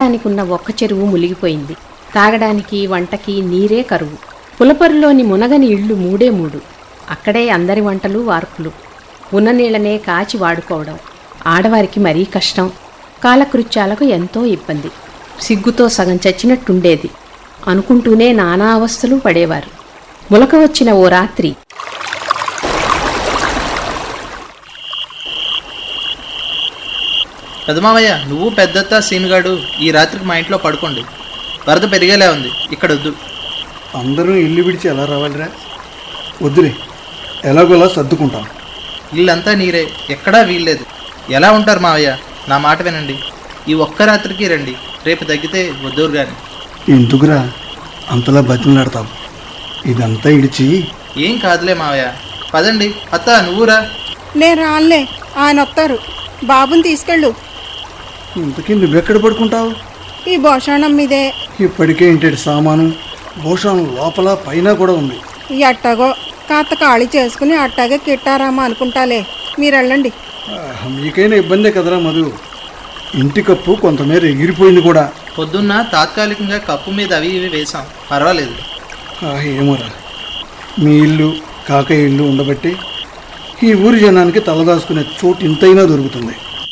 ఈదడానికున్న ఒక్క చెరువు మునిగిపోయింది. తాగడానికి వంటకి నీరే కరువు. పులపరులోని మునగని ఇళ్ళు 3 అక్కడే అందరి వంటలు వార్పులు. ఉన్న నీళ్లనే కాచి వాడుకోవడం ఆడవారికి మరీ కష్టం. కాలకృత్యాలకు ఎంతో ఇబ్బంది. సిగ్గుతో సగం చచ్చినట్టుండేది. అనుకుంటూనే నానా అవస్థలు పడేవారు. ములక వచ్చిన ఓ రాత్రి పెదమావయ్య, నువ్వు పెద్దత్త సీనుగాడు ఈ రాత్రికి మా ఇంట్లో పడుకోండి. వరద పెరిగేలా ఉంది, ఇక్కడ వద్దు. అందరూ ఇల్లు విడిచి ఎలా రావాలిరా? వద్దులే, ఎలాగోలా సర్దుకుంటాం. ఇల్లంతా నీరే, ఎక్కడా వీల్లేదు. ఎలా ఉంటారు మావయ్య? నా మాట వినండి. ఈ ఒక్క రాత్రికి రండి, రేపు తగ్గితే వద్దూరు గాని. ఎందుకురా అంతలా బతిమలాడతావు? ఇదంతా ఇడిచి. ఏం కాదులే మావయ్య, పదండి. అత్త నువ్వురా. నేను రానులే, ఆయన వస్తారు. బాబుని తీసుకెళ్ళు. ఇంతకీ నువ్వెక్కడ పడుకుంటావు? ఈ భోషాణం మీదే. ఇప్పటికే ఇంటి సామాను భోషణం లోపల పైన కూడా ఉంది. ఎట్టాగో కాస్త ఖాళీ చేసుకుని అట్టాగే కిట్టారామా అనుకుంటాలే. మీరు వెళ్ళండి. మీకైనా ఇబ్బందే కదరా మధు. ఇంటి కప్పు కొంతమేర ఎగిరిపోయింది కూడా. పొద్దున్న తాత్కాలికంగా కప్పు మీద అవి ఇవి వేసాం, పర్వాలేదు. ఏమోరా, మీ ఇల్లు కాకయ్య ఇల్లు ఉండబట్టి ఈ ఊరి జనానికి తలదాచుకునే చోటు ఇంతైనా దొరుకుతుంది.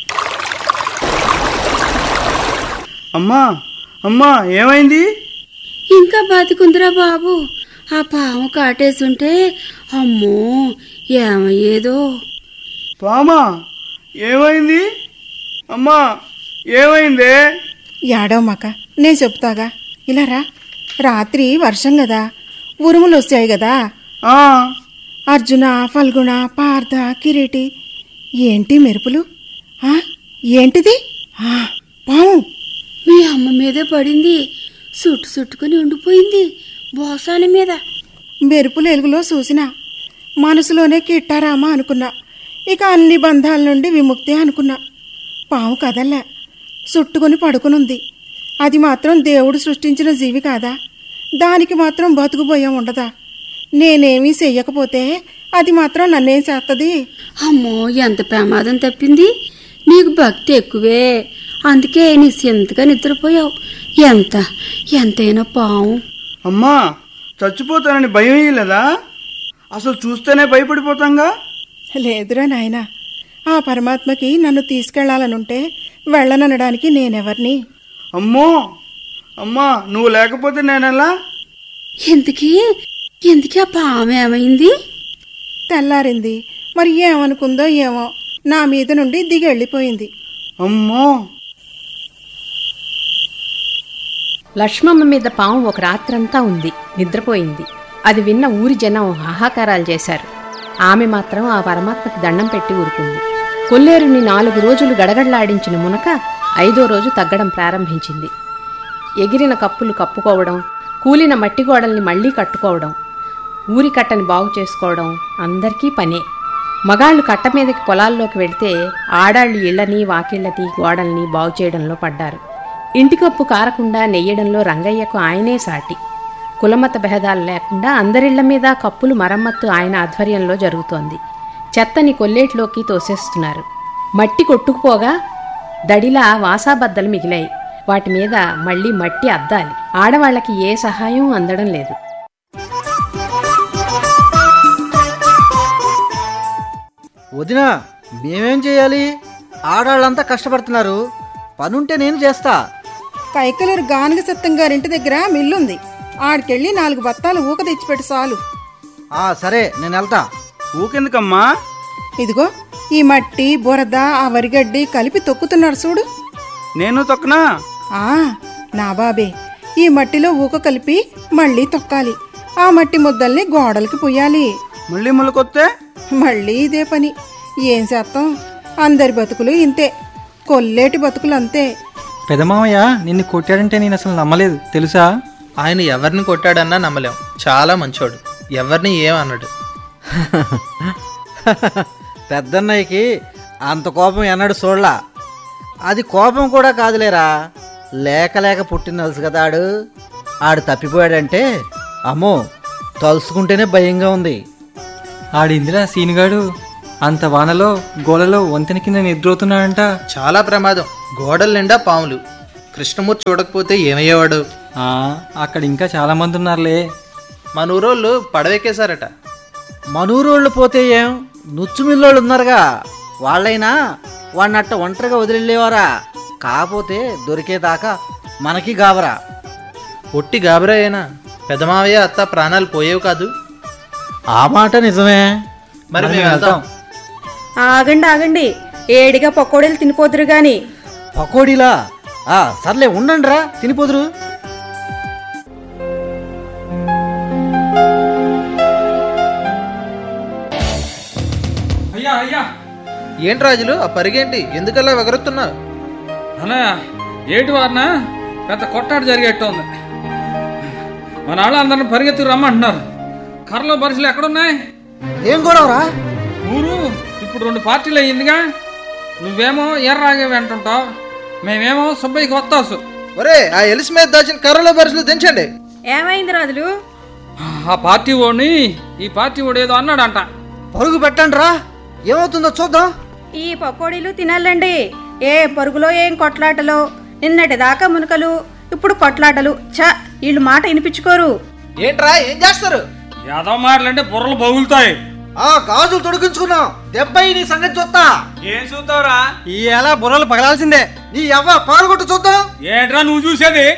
అమ్మా అమ్మా, ఏమైంది? ఇంకా బతికుందిరా బాబు. ఆ పాము కాటేసుంటే అమ్మో ఏమయ్యేదో. పామా? ఏమైంది అమ్మా? ఏమైందే? ఏడవమాక, నేను చెప్తాగా. ఇలా రా. రాత్రి వర్షం కదా, ఉరుములు వచ్చాయి కదా. అర్జున, ఫల్గుణ, పార్థ, కిరీటి. ఏంటి మెరుపులు? ఏంటిది? పాము మీ అమ్మ మీదే పడింది, చుట్టుకుని ఉండిపోయింది బోసాల మీద. మెరుపులు ఎలుగులో చూసినా మనసులోనే కిట్టారామా అనుకున్నా. ఇక అన్ని బంధాల నుండి విముక్తి అనుకున్నా. పాము కదల్లా, చుట్టుకొని పడుకునుంది. అది మాత్రం దేవుడు సృష్టించిన జీవి కాదా? దానికి మాత్రం బతుకుపోయాం ఉండదా? నేనేమీ చెయ్యకపోతే అది మాత్రం నన్నేం చేస్తుంది? అమ్మో, ఎంత ప్రమాదం తప్పింది. నీకు భక్తి ఎక్కువే, అందుకే నిశ్చింతగా నిద్రపోయావు. ఎంతైనా పాము. అమ్మా, చచ్చిపోతానని భయం వేయలేదా? అసలు చూస్తేనే భయపడిపోతాంగా. లేదురా నాయనా, ఆ పరమాత్మకి నన్ను తీసుకెళ్లాలనుంటే వెళ్ళననడానికి నేనెవర్ని? అమ్మో అమ్మా, నువ్వు లేకపోతే నేనెలా? ఎందుకీ ఆ పాము ఏమైంది? తెల్లారింది, మరి ఏమనుకుందో ఏమో, నా మీద నుండి దిగి వెళ్ళిపోయింది. అమ్మో. లక్ష్మమ్మ మీద పాము ఒక రాత్రంతా ఉంది, నిద్రపోయింది. అది విన్న ఊరి జనం హాహాకారాలు చేశారు. ఆమె మాత్రం ఆ పరమాత్మకి దండం పెట్టి ఊరుకుంది. కొల్లేరుని 4 రోజులు గడగడలాడించిన మునక 5వ రోజు తగ్గడం ప్రారంభించింది. ఎగిరిన కప్పులు కప్పుకోవడం, కూలిన మట్టి గోడల్ని మళ్లీ కట్టుకోవడం, ఊరి కట్టని బాగు చేసుకోవడం అందరికీ పనే. మగాళ్లు కట్ట మీదకి పొలాల్లోకి వెడితే ఆడాళ్లు ఇళ్లని, వాకిళ్లని, గోడల్ని బాగు చేయడంలో పడ్డారు. ఇంటికప్పు కారకుండా నెయ్యడంలో రంగయ్యకు ఆయనే సాటి. కులమత భేదాలు లేకుండా అందరిళ్ల మీద కప్పులు మరమ్మత్తు ఆయన ఆధ్వర్యంలో జరుగుతోంది. చెత్తని కొల్లేట్లోకి తోసేస్తున్నారు. మట్టి కొట్టుకుపోగా దడిలా వాసాబద్దలు మిగిలాయి. వాటి మీద మళ్లీ మట్టి అద్దాలి. ఆడవాళ్లకి ఏ సహాయం అందడం లేదు. వదినా, మేమేం చేయాలి? ఆడాళ్ళంతా కష్టపడుతున్నారు, పనుంటే నేను చేస్తా. కైకలూరు గానుగ సత్తం గారింటి దగ్గర మిల్లుంది, ఆడికెళ్ళి 4 బత్తాలు ఊక తెచ్చిపెట్టు చాలు. సరే, నేను వెళ్తా. ఊకెందుకమ్మా? ఇదిగో ఈ మట్టి, బురద, ఆ వరిగడ్డి కలిపి తొక్కుతున్నారు చూడు. నేను తొక్కనా? నా బాబే, ఈ మట్టిలో ఊక కలిపి మళ్ళీ తొక్కాలి. ఆ మట్టి ముద్దల్ని గోడలకి పొయ్యాలి. మళ్ళీ మొలకొత్తే మళ్ళీ ఇదే పని. ఏం చేస్తాం, అందరి బతుకులు ఇంతే, కొల్లేటి బతుకులు అంతే. పెదమామయ్య నిన్ను కొట్టాడంటే నేను అసలు నమ్మలేదు తెలుసా? ఆయన ఎవరిని కొట్టాడన్నా నమ్మలేం, చాలా మంచోడు, ఎవరిని ఏమన్నాడు. పెద్దన్నయ్యకి అంత కోపం ఎన్నడు చూడలా. అది కోపం కూడా కాదులేరా, లేక పుట్టినలుసు కదా ఆడు తప్పిపోయాడంటే అమ్మో తలుసుకుంటేనే భయంగా ఉంది. ఆడిందిరా సీనుగాడు, అంత వానలో గోడలో వంతెన కింద నిద్రవుతున్నాడంట. చాలా ప్రమాదం, గోడల నిండా పాములు. కృష్ణమూర్తి చూడకపోతే ఏమయ్యేవాడు? అక్కడ ఇంకా చాలా మంది ఉన్నారులే. మన ఊరోళ్ళు పడవెక్కేశారట. మనూరోళ్ళు పోతే ఏం, నుచ్చుమిల్లోళ్ళు ఉన్నారుగా, వాళ్ళైనా వాడినట్ట ఒంటరిగా వదిలేవారా? కాకపోతే దొరికేదాకా మనకి గాబరా. ఒట్టి గాబరాయేనా? పెదమావయ్య అత్త ప్రాణాలు పోయేవి కాదు. ఆ మాట నిజమే. మరి మేము వెళ్తాం. ఆగండి ఆగండి, ఏడిగా పకోడీలు తినిపోదురు గాని. పకోడీలా? సర్లే ఉండండి రా, తినిపోదురు. అయ్యా అయ్యా, ఏంటి రాజులు ఆ పరిగేంటి? ఎందుకలా ఎగరుతున్నావు? అన్నయ్య, ఏటి వారిన పెద్ద కొట్టాడు జరిగేట్టు ఉంది. మన వాళ్ళందరిని పరిగెత్తుకు రమ్మంటున్నారు. కర్రలో బరుసలు ఎక్కడున్నాయి? ఏం గొడవరా? ఊరు ఇప్పుడు 2 పార్టీలు అయ్యిందిగా. నువ్వేమో ఎర్రాగే వెంటుంటావు, మేమేమో సుబ్బయ్యకి వత్తాసు. ఒరే, ఆ ఎలిసి మీద దాచిన కర్రలో బరుసలు దించండి. ఏమైంది రాజులు? ఆ పార్టీ ఓడిని ఈ పార్టీ ఓడి ఏదో అన్నాడంట. పరుగు పెట్టండి రా, ఏమవుతుందో చూద్దాం. ఈ పకోడీలు తినాలండి. ఏ పరుగులో ఏం కొట్లాటలో, నిన్నటి దాకా మునకలు, ఇప్పుడు కొట్లాటలు. వీళ్ళు మాట వినిపించుకోరు. ఏంట్రా, ఏం చేస్తారు? ఏదో మాటలంటే బుర్రలు బగులుతాయి. గాజులు తొడిగించుకున్నాం, దెబ్బ నీ సంగతి చూస్తా. ఏం చూస్తావురా? ఈ ఎలా బుర్రలు పగలాల్సిందే. నీ ఎవ్వ పాల్గొట్టు చూద్దాం. ఏంట్రా నువ్వు చూసేది?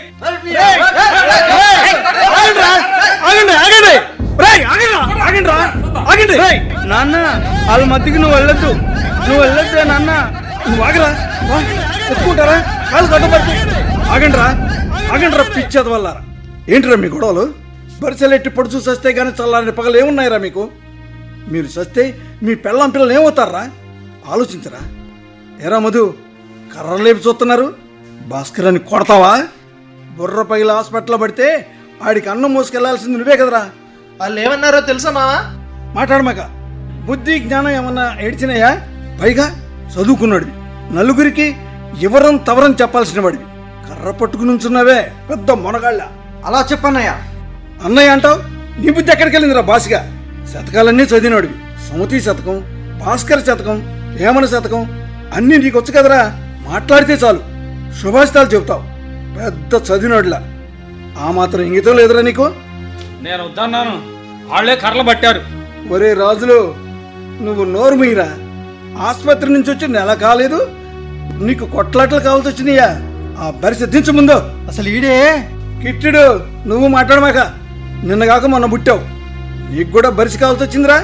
నాన్న వాళ్ళ మధ్యకి నువ్వు వెళ్ళొద్దు, నువ్వు వెళ్ళొద్దే నాన్న. నువ్వు ఆగరా, ఎత్తుకుంటారా? కాలు కట్టబడుతు. ఆగండి రా పిచ్చది వల్ల. ఏంటిరా మీ గొడవలు? బరిసెలెట్టి పొడుచు సస్తే గానీ చల్లారని పగలు ఏమున్నాయిరా మీకు? మీరు సస్తే మీ పెళ్ళాం పిల్లలు ఏమవుతారా? ఆలోచించరా. ఏరా మధు, కర్రలేపి చూస్తున్నారు. భాస్కర్ అని కొడతావా? బుర్ర పగిలి హాస్పిటల్లో పడితే ఆడికి అన్నం మోసుకెళ్లాల్సింది నువ్వే కదరా. వాళ్ళు ఏమన్నారో తెలుసా మావా? మాట్లాడమాక. బుద్ధి జ్ఞానం ఏమన్నా ఏడ్చినాయా? పైగా చదువుకున్నాడు, నలుగురికి ఎవరం తవరం చెప్పాల్సిన వాడివి. కర్ర పట్టుకుని ఉంచున్నావే పెద్ద మొనగాళ్ళ. అలా చెప్పన్నయ్యా. అన్నయ్య అంటావు? నీ బుద్ధి ఎక్కడికి వెళ్ళిందిరా బాసిగా? శతకాలన్నీ చదివినవాడివి. సుమతి శతకం, భాస్కర్ శతకం, వేమన శతకం అన్నీ నీకొచ్చు కదరా. మాట్లాడితే చాలు శుభాషితాలు చెబుతావు. పెద్ద చదివినోడిలా. ఆ మాత్రం ఇంగితం లేదురా నీకు? నేను వద్దన్నాను, వాళ్ళే కర్రలు పట్టారు. ఒరే రాజులు, నువ్వు నోరు మీరా. ఆసుపత్రి నుంచి వచ్చి నెల కాలేదు, నీకు కొట్లాటలు కావాల్సి వచ్చినాయా? ఆ బరి సిద్ధించు ముందు. అసలు ఈడే కిట్టుడు, నువ్వు మాట్లాడమాక. నిన్నగాక మొన్న పుట్టావు, నీకు కూడా బరిసి కావాల్సి వచ్చిందిరా.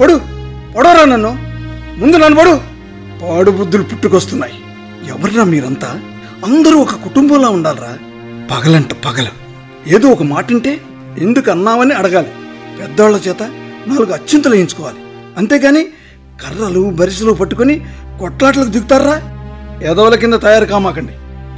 పొడవరా నన్ను, ముందు నన్ను పొడు. పాడు బుద్ధులు పుట్టుకొస్తున్నాయి. ఎవర్రా మీరంతా? అందరూ ఒక కుటుంబంలా ఉండాలరా. పగలంట పగలు ఏదో ఒక మాటింటే ఎందుకు అన్నావని అడగాలి. పెద్దవాళ్ల చేత 4 అచ్చింతలు వేయించుకోవాలి. అంతేగాని కర్రలు బరిసెలు పట్టుకుని కొట్లాట్లకు దిగుతారా? ఎదవల కింద తయారు కామాకండి.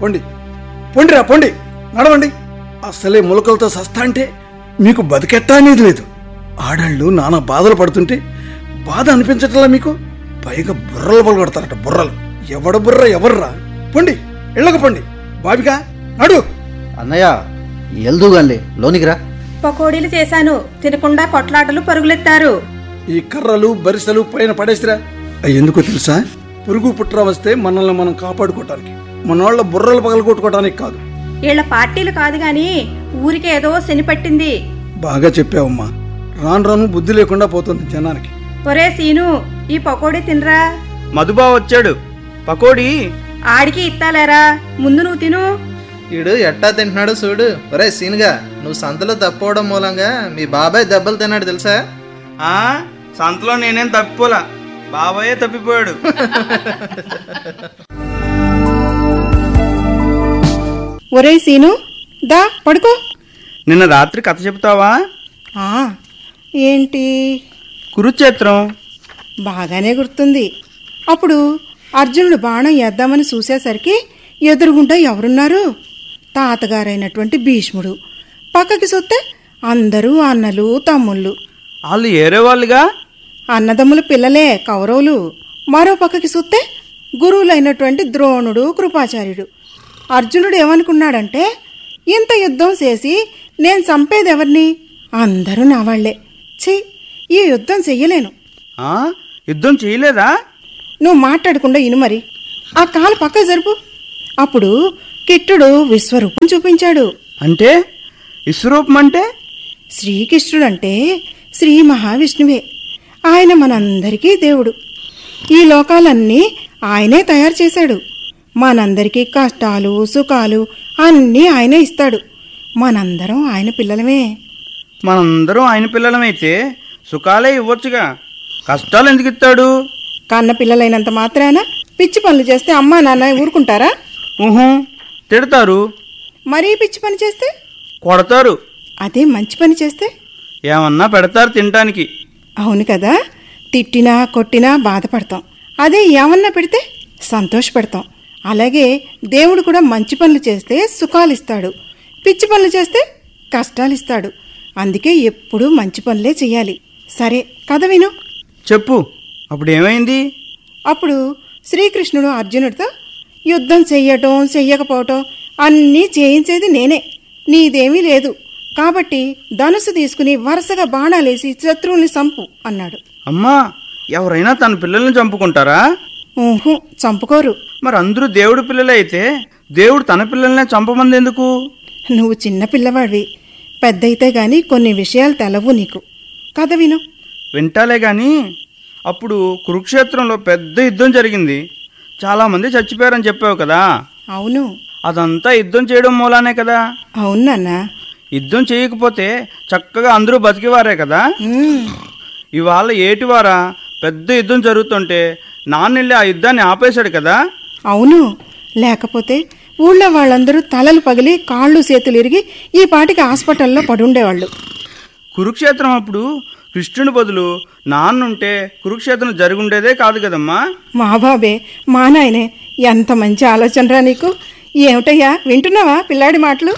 పొండిరా పొండి, నడవండి. అసలే ములకలతో సస్తా అంటే మీకు బతికెట్టా అనేది లేదు. ఆడాళ్ళు నానా బాధలు పడుతుంటే బాధ అనిపించట్లా మీకు? పైగా బుర్రలు పగలగొడతారట, బుర్రలు. ఎవడ బుర్ర ఎవర్రా? పొండి, ఇళ్ళకు పొండి. బాబిగా నడు. అన్నయ్య ఎల్దుగాన్లే, లోనికి రా. పకోడీలు చేశాను, తినకుండా కొట్లాటలు పరుగులెత్తారు. ఈ కర్రలు బరిసెలు పైన పడేసిరా. అవి ఎందుకో తెలుసా? పురుగు పుట్ర వస్తే మనల్ని మనం కాపాడుకోవటానికి, మనోళ్ళ బుర్రలు పగలగొట్టుకోవటానికి కాదు. వీళ్ళ పార్టీలు కాదు గాని ఊరికి ఏదో శని పట్టింది. బాగా చెప్పావమ్మా. రాను రాను బుద్ధి లేకుండా పోతుంది జనానికి. ఒరే సీను, ఈ పకోడీ తినరా. మధుబా వచ్చాడు, పకోడీ ఆడికి ఇత్తాలేరా, ముందు నువ్వు తిను. వీడు ఎట్టా తింటున్నాడు చూడు. ఒరే సీనుగా, నువ్వు సంతలో తప్పుకోవడం మూలంగా మీ బాబాయ్ దెబ్బలు తిన్నాడు తెలుసా? సంతలో నేనేం తప్పిపోలా, బాబాయే తప్పిపోయాడు. ఒరే సీను, దా పడుకో. నిన్న రాత్రి కథ చెప్తావా? ఏంటి? కురుక్షేత్రం. బాగానే గుర్తుంది. అప్పుడు అర్జునుడు బాణం వేద్దామని చూసేసరికి ఎదురుగుండా ఎవరున్నారు? తాతగారైనటువంటి భీష్ముడు. పక్కకి చూస్తే అందరూ అన్నలు తమ్ముళ్ళు. వాళ్ళు ఏరే వాళ్ళుగా? అన్నదమ్ముల పిల్లలే, కౌరవులు. మరో పక్కకి చూస్తే గురువులైనటువంటి ద్రోణుడు, కృపాచార్యుడు. అర్జునుడు ఏమనుకున్నాడంటే, ఇంత యుద్ధం చేసి నేను చంపేదెవరిని? అందరూ నా వాళ్లే. ఛీ, ఈ యుద్ధం చెయ్యలేను. యుద్ధం చేయలేదా? నువ్వు మాట్లాడకుండా ఇను మరి. ఆ కాలు పక్క జరుపు. అప్పుడు కిట్టుడు విశ్వరూపం చూపించాడు. అంటే విశ్వరూపం అంటే? శ్రీకృష్ణుడంటే శ్రీ మహావిష్ణువే. ఆయన మనందరికీ దేవుడు. ఈ లోకాలన్నీ ఆయనే తయారు చేశాడు. మనందరికీ కష్టాలు సుఖాలు అన్నీ ఆయనే ఇస్తాడు. మనందరం ఆయన పిల్లలమే. మనందరం ఆయన పిల్లలమైతే సుఖాలే ఇవ్వచ్చుగా, కష్టాలు ఎందుకు ఇస్తాడు? కన్న పిల్లలైనంత మాత్రాన పిచ్చి పనులు చేస్తే అమ్మా నాన్న ఊరుకుంటారా? తిడతారు. మరీ పిచ్చి పని చేస్తే కొడతారు. అదే మంచి పని చేస్తే ఏమన్నా పెడతారు తినటానికి. అవును కదా, తిట్టినా కొట్టినా బాధపడతాం. అదే ఏమన్నా పెడితే సంతోషపడతాం. అలాగే దేవుడు కూడా మంచి పనులు చేస్తే సుఖాలు ఇస్తాడు, పిచ్చి పనులు చేస్తే కష్టాలు ఇస్తాడు. అందుకే ఎప్పుడూ మంచి పనులే చెయ్యాలి. సరే కథ విను. చెప్పు. అప్పుడు ఏమైంది? అప్పుడు శ్రీకృష్ణుడు అర్జునుడితో యుద్ధం చెయ్యటం చెయ్యకపోవటం అన్నీ చేయించేది నేనే, నీదేమీ లేదు. కాబట్టి ధనుసు తీసుకుని వరుసగా బాణాలేసి శత్రువుల్ని చంపు అన్నాడు. అమ్మా, ఎవరైనా తన పిల్లల్ని చంపుకుంటారా? చంపుకోరు. మరి అందరూ దేవుడు పిల్లలే అయితే దేవుడు తన పిల్లల్నే చంపమంది ఎందుకు? నువ్వు చిన్న పిల్లవాడివి, పెద్దయితే గాని కొన్ని విషయాలు తెలవు నీకు. కథ విను. వింటాలే గాని, అప్పుడు కురుక్షేత్రంలో పెద్ద యుద్ధం జరిగింది. చాలామంది చచ్చిపోయారని చెప్పావు కదా. అవును. అదంతా యుద్ధం చేయడం మూలానే కదా. అవును నాన్న. యుద్ధం చేయకపోతే చక్కగా అందరూ బతికేవారే కదా. ఇవాళ ఏటివారా పెద్ద యుద్ధం జరుగుతుంటే నాన్నెళ్ళి ఆ యుద్ధాన్ని ఆపేశాడు కదా. అవును, లేకపోతే ఊళ్ళో వాళ్ళందరూ తలలు పగిలి కాళ్ళు చేతులు ఇరిగి ఈ పాటికి హాస్పిటల్లో పడుండేవాళ్ళు. కురుక్షేత్రం అప్పుడు కృష్ణుని బదులు నాన్నుంటే కురుక్షేత్రం జరుగుండేదే కాదు కదమ్మా. మా బాబే, మా నాయనే, ఎంత మంచి ఆలోచనరా నీకు. ఏమిటయ్యా, వింటున్నావా పిల్లాడి మాటలు?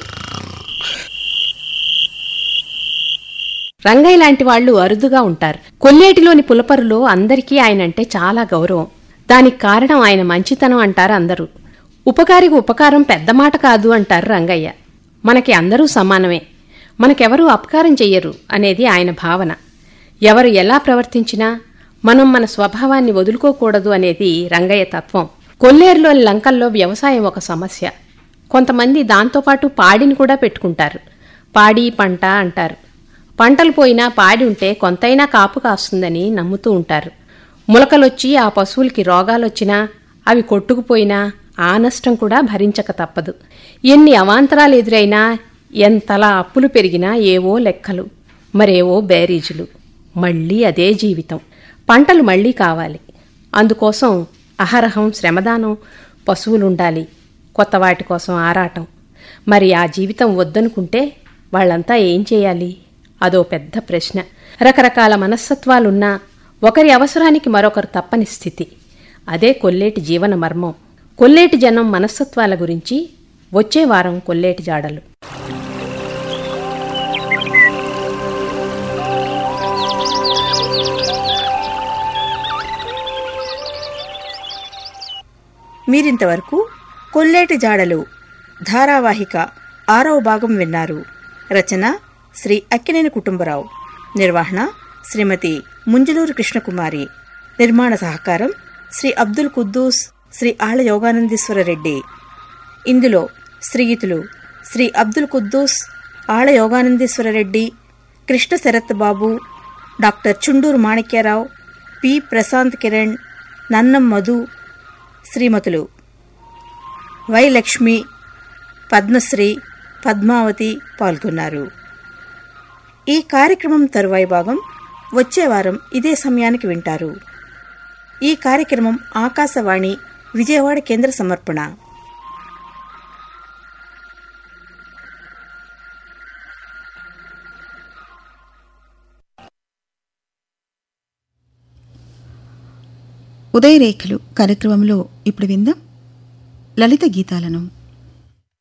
రంగయ్య లాంటి వాళ్లు అరుదుగా ఉంటారు. కొల్లేటిలోని పులపరులో అందరికీ ఆయనంటే చాలా గౌరవం. దానికి కారణం ఆయన మంచితనం అంటారు అందరూ. ఉపకారికి ఉపకారం పెద్ద మాట కాదు అంటారు రంగయ్య. మనకి అందరూ సమానమే, మనకెవరూ అపకారం చెయ్యరు అనేది ఆయన భావన. ఎవరు ఎలా ప్రవర్తించినా మనం మన స్వభావాన్ని వదులుకోకూడదు అనేది రంగయ్య తత్వం. కొల్లేరులోని లంకల్లో వ్యవసాయం ఒక సమస్య. కొంతమంది దాంతోపాటు పాడిని కూడా పెట్టుకుంటారు. పాడి పంట అంటారు. పంటలు పోయినా పాడి ఉంటే కొంతైనా కాపు కాస్తుందని నమ్ముతూ ఉంటారు. ములకలొచ్చి ఆ పశువులకి రోగాలొచ్చినా అవి కొట్టుకుపోయినా ఆ నష్టం కూడా భరించక తప్పదు. ఎన్ని అవాంతరాలు ఎదురైనా, ఎంతలా అప్పులు పెరిగినా ఏవో లెక్కలు, మరేవో బేరీజులు. మళ్లీ అదే జీవితం. పంటలు మళ్లీ కావాలి. అందుకోసం అహరహం శ్రమదానం, పశువులుండాలి, కొత్త వాటి కోసం ఆరాటం. మరి ఆ జీవితం వద్దనుకుంటే వాళ్లంతా ఏం చేయాలి? అదో పెద్ద ప్రశ్న. రకరకాల మనస్తత్వాలున్నా ఒకరి అవసరానికి మరొకరు తప్పని స్థితి. అదే కొల్లేటి జీవన మర్మం. కొల్లేటి జనం మనస్తత్వాల గురించి వచ్చే వారం కొల్లేటి జాడలు. మీరింతవరకు కొల్లేటి జాడలు ధారావాహిక 6వ భాగం విన్నారు. రచన శ్రీ అక్కినేని కుటుంబరావు. నిర్వహణ శ్రీమతి ముంజలూరు కృష్ణకుమారి. నిర్మాణ సహకారం శ్రీ అబ్దుల్ కుద్దూస్, శ్రీ ఆళ్ల యోగానందీశ్వర రెడ్డి. ఇందులో శ్రీయుతులు శ్రీ అబ్దుల్ కుద్దూస్, ఆళ్ల యోగానందీశ్వర రెడ్డి, కృష్ణ శరత్ బాబు, doctor Chunduru Manikya Rao, P Prashanth Kiran, నన్నం Madhu, శ్రీమతులు why Lakshmi, Padmashri, Padmavati పాల్గొన్నారు. ఈ కార్యక్రమం తరువాయి భాగం వచ్చే వారం ఇదే సమయానికి వింటారు. ఈ కార్యక్రమం ఆకాశవాణి విజయవాడ కేంద్ర సమర్పణ. ఉదయరేఖలు కార్యక్రమంలో ఇప్పుడు విందాం లలిత గీతాలను.